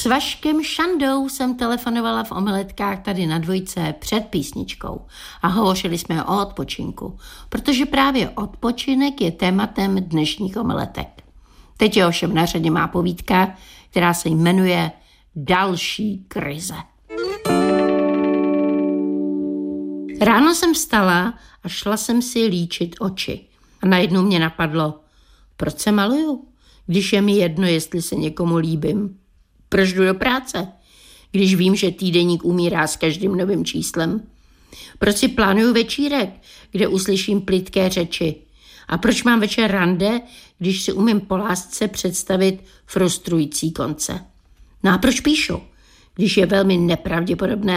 S Vaškem Šandou jsem telefonovala v Omeletkách tady na Dvojce před písničkou a hovořili jsme o odpočinku, protože právě odpočinek je tématem dnešních omeletek. Teď je ovšem na řadě má povídka, která se jmenuje Další krize. Ráno jsem vstala a šla jsem si líčit oči. A najednou mě napadlo, proč se maluju, když je mi jedno, jestli se někomu líbím. Proč jdu do práce, když vím, že týdeník umírá s každým novým číslem? Proč si plánuju večírek, kde uslyším plytké řeči? A proč mám večer rande, když si umím po lásce představit frustrující konce? No a proč píšu, když je velmi nepravděpodobné,